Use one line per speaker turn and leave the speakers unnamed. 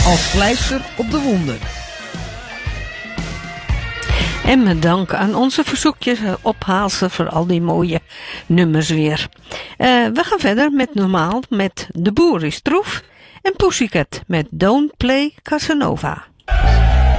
als pleister op de wonden.
En met dank aan onze verzoekjes ophaalsen voor al die mooie nummers weer. We gaan verder met normaal met De Boer is Troef en Pussycat met Don't Play Casanova.